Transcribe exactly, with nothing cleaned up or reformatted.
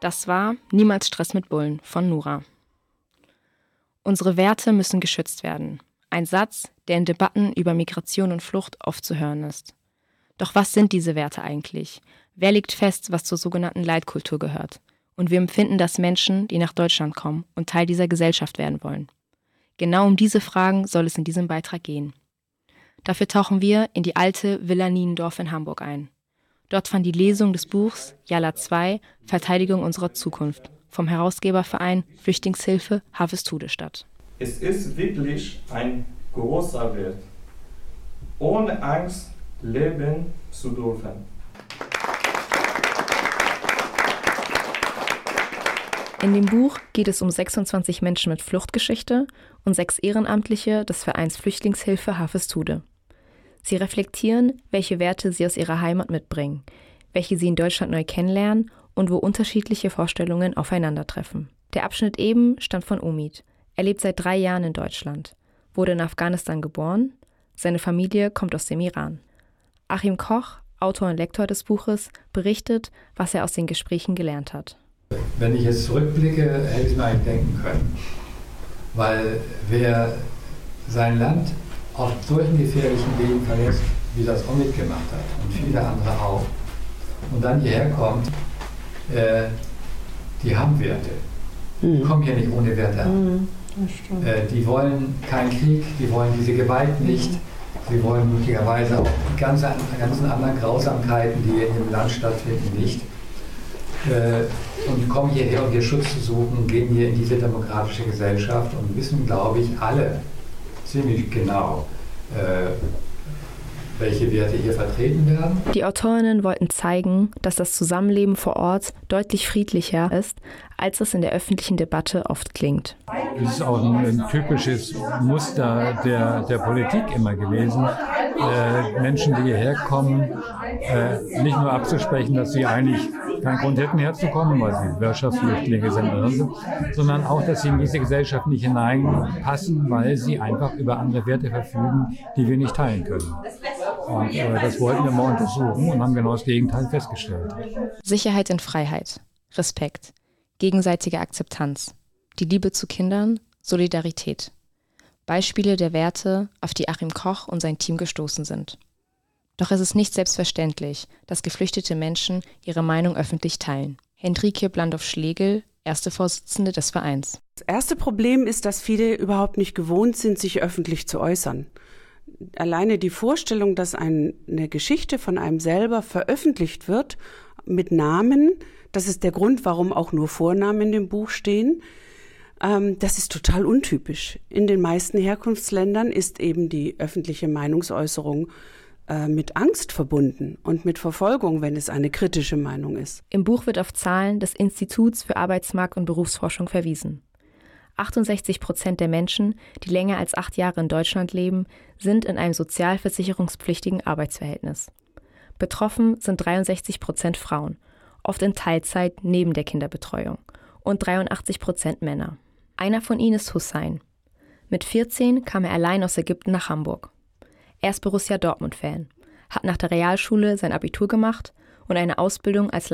Das war Niemals Stress mit Bullen von Nura. Unsere Werte müssen geschützt werden. Ein Satz, der in Debatten über Migration und Flucht oft zu hören ist. Doch was sind diese Werte eigentlich? Wer legt fest, was zur sogenannten Leitkultur gehört? Und wir empfinden das Menschen, die nach Deutschland kommen und Teil dieser Gesellschaft werden wollen. Genau um diese Fragen soll es in diesem Beitrag gehen. Dafür tauchen wir in die alte Villa Niendorf in Hamburg ein. Dort fand die Lesung des Buchs Jalla zwei, Verteidigung unserer Zukunft vom Herausgeberverein Flüchtlingshilfe Harvestehude statt. Es ist wirklich ein großer Wert, ohne Angst leben zu dürfen. In dem Buch geht es um sechsundzwanzig Menschen mit Fluchtgeschichte und sechs Ehrenamtliche des Vereins Flüchtlingshilfe Harvestehude. Sie reflektieren, welche Werte sie aus ihrer Heimat mitbringen, welche sie in Deutschland neu kennenlernen und wo unterschiedliche Vorstellungen aufeinandertreffen. Der Abschnitt eben stammt von Omid. Er lebt seit drei Jahren in Deutschland, wurde in Afghanistan geboren, seine Familie kommt aus dem Iran. Achim Koch, Autor und Lektor des Buches, berichtet, was er aus den Gesprächen gelernt hat. Wenn ich jetzt zurückblicke, hätte ich es mir eigentlich denken können. Weil wer sein Land auf solchen gefährlichen Wegen verlässt, wie das Omid gemacht hat und viele andere auch, und dann hierher kommt, äh, die haben Werte. Die kommen hier nicht ohne Werte an. Mhm, äh, die wollen keinen Krieg, die wollen diese Gewalt nicht. Sie wollen möglicherweise auch die ganzen, ganzen anderen Grausamkeiten, die in dem Land stattfinden, nicht. Äh, und kommen hierher, um hier Schutz zu suchen, gehen hier in diese demokratische Gesellschaft und wissen, glaube ich, alle ziemlich genau, äh, welche Werte hier vertreten werden. Die Autorinnen wollten zeigen, dass das Zusammenleben vor Ort deutlich friedlicher ist, als es in der öffentlichen Debatte oft klingt. Das ist auch ein, ein typisches Muster der, der Politik immer gewesen, äh, Menschen, die hierher kommen, äh, nicht nur abzusprechen, dass sie eigentlich keinen Grund hätten herzukommen, weil sie Wirtschaftsflüchtlinge sind oder so, sondern auch, dass sie in diese Gesellschaft nicht hineinpassen, weil sie einfach über andere Werte verfügen, die wir nicht teilen können. Und äh, das wollten wir mal untersuchen und haben genau das Gegenteil festgestellt. Sicherheit in Freiheit, Respekt, gegenseitige Akzeptanz, die Liebe zu Kindern, Solidarität. Beispiele der Werte, auf die Achim Koch und sein Team gestoßen sind. Doch es ist nicht selbstverständlich, dass geflüchtete Menschen ihre Meinung öffentlich teilen. Hendrike Blandorf-Schlegel, erste Vorsitzende des Vereins. Das erste Problem ist, dass viele überhaupt nicht gewohnt sind, sich öffentlich zu äußern. Alleine die Vorstellung, dass ein, eine Geschichte von einem selber veröffentlicht wird mit Namen, das ist der Grund, warum auch nur Vornamen in dem Buch stehen, ähm, das ist total untypisch. In den meisten Herkunftsländern ist eben die öffentliche Meinungsäußerung äh, mit Angst verbunden und mit Verfolgung, wenn es eine kritische Meinung ist. Im Buch wird auf Zahlen des Instituts für Arbeitsmarkt- und Berufsforschung verwiesen. achtundsechzig Prozent der Menschen, die länger als acht Jahre in Deutschland leben, sind in einem sozialversicherungspflichtigen Arbeitsverhältnis. Betroffen sind dreiundsechzig Prozent Frauen, oft in Teilzeit neben der Kinderbetreuung, und dreiundachtzig Prozent Männer. Einer von ihnen ist Hussein. Mit vierzehn kam er allein aus Ägypten nach Hamburg. Er ist Borussia Dortmund-Fan, hat nach der Realschule sein Abitur gemacht und eine Ausbildung als